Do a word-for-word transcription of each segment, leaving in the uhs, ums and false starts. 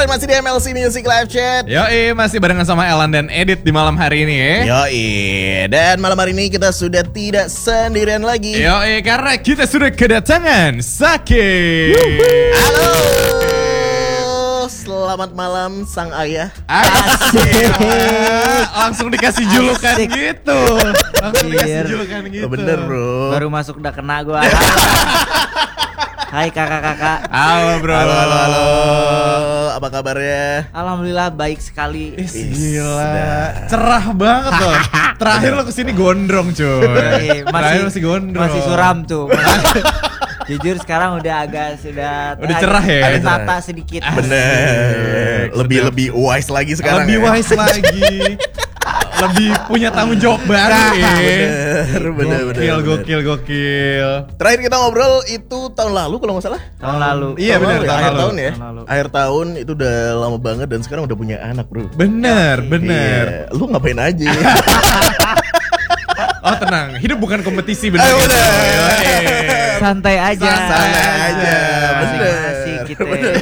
lagi masih di M L C Music Live Chat. Yoi, masih barengan sama Elan dan Edit di malam hari ini ya. Yoi, dan malam hari ini kita sudah tidak sendirian lagi. Yoi, karena kita sudah kedatangan Saki. Halo, selamat malam sang ayah. Asik. Langsung dikasih julukan Asik. gitu. Langsung dikasih Anjir. julukan gitu. Oh, bener bro. Baru masuk udah kena gua. Hai kakak-kakak. Halo bro. Halo, halo, halo. Apa kabarnya? Alhamdulillah baik sekali. Ih, Is, gila. dah. Cerah banget loh. Terakhir lo kesini gondrong cuy. Eh, Terakhir masih gondrong. masih suram tuh. Jujur sekarang udah agak sudah Udah cerah ya? Ada Cerah. tata sedikit. Bener. Lebih lebih wise lagi sekarang. Lebih ya? wise lagi. Lebih punya tanggung jawab baru ya. Bener, bener, bener, Gokil, bener. gokil, gokil. Terakhir kita ngobrol itu tahun lalu kalau nggak salah. Tahun lalu. Iya Tahun benar, lalu ya, tahun akhir lalu. tahun ya. Tahun lalu. Akhir tahun itu udah lama banget dan sekarang udah punya anak bro. Bener, bener. Iya. Lu ngapain aja? Oh tenang, hidup bukan kompetisi bener. Ayo, gitu. bener. Yoi. Santai aja. Santai aja, bener. Asik gitu.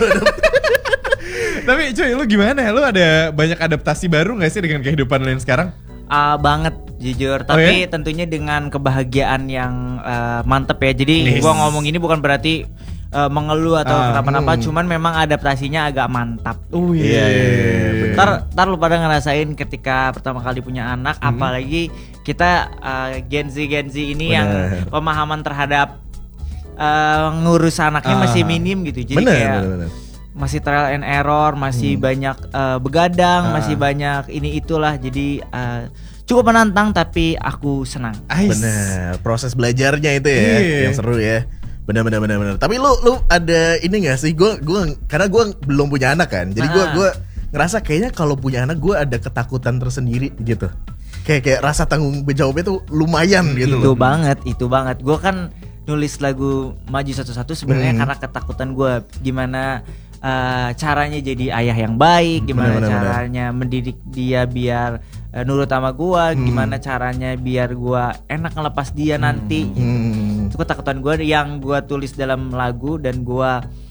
Tapi cuy, lu gimana? Lu ada banyak adaptasi baru gak sih dengan kehidupan lu yang sekarang? Ah, banget jujur, Oh, tapi ya? tentunya dengan kebahagiaan yang eh, mantep ya. Jadi Yes. gua ngomong ini bukan berarti eh, mengeluh atau Ah, kenapa-napa, hmm. cuman memang adaptasinya agak mantap. Oh Iya, iya, iya, bener. Ntar, ntar lu pada ngerasain ketika pertama kali punya anak, Hmm. apalagi kita eh, Gen Z Gen Z ini yang Bener. pemahaman terhadap eh, ngurus anaknya Ah. masih minim gitu. Jadi Bener, kayak bener, bener. masih trial and error, masih banyak eh, begadang, Ah. masih banyak ini itulah. Jadi eh, cukup menantang tapi aku senang. Ais. Bener, proses belajarnya itu ya Iya. yang seru ya. Bener bener bener bener. Tapi lu lu ada ini gak sih? Gue gua karena gue belum punya anak kan. Jadi gue Ah. gue ngerasa kayaknya kalau punya anak gue ada ketakutan tersendiri gitu. Kayak kayak rasa tanggung jawabnya tuh lumayan gitu. Itu loh. banget, itu banget. Gue kan nulis lagu Maju Satu-Satu sebenarnya Hmm. karena ketakutan gue gimana eh, caranya jadi ayah yang baik, gimana Bener, bener, bener. caranya mendidik dia biar eh, nurut sama gue, gimana caranya biar gue enak ngelepas dia nanti. Hmm. Itu ketakutan gue yang gue tulis dalam lagu dan gue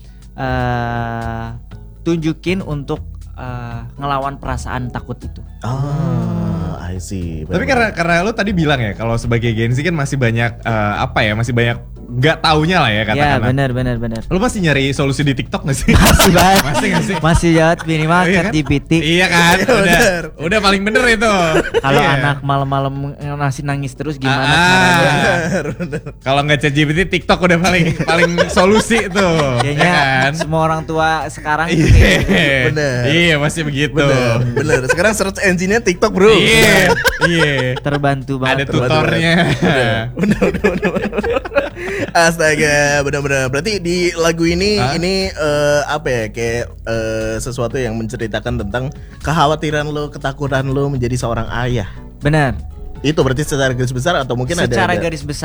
eh, tunjukin untuk eh, ngelawan perasaan takut itu. Ah, I see. Tapi karena karena lu tadi bilang ya kalau sebagai Gen Z kan masih banyak eh, apa ya, masih banyak nggak taunya lah ya Ya katakanlah. benar benar benar. Lu masih nyari solusi di TikTok gak sih? Masih banget. Masih gak sih? Masih jawab minimal Iya chat kan? G P T. Iya kan? Iya, Udah, bener. udah paling bener itu. Kalau Iya. anak malam-malam masih nangis terus gimana Ah, caranya? Bener, bener. Kalau nggak chat G P T, TikTok udah paling paling solusi tuh. Kayaknya ya kan? semua orang tua sekarang tuh Iya. kayak gitu. Bener. Iya, masih begitu. Bener, bener. Sekarang search engine-nya TikTok bro. Iya. Iya. terbantu Ada banget. tutornya. Bener, bener, bener, bener. Astaga, bener-bener. Berarti di lagu ini Hah? ini eh, apa ya? Kayak eh, sesuatu yang menceritakan tentang kekhawatiran lo, ketakutan lo menjadi seorang ayah. Benar. Itu berarti secara garis besar atau mungkin ada Secara ada garis besar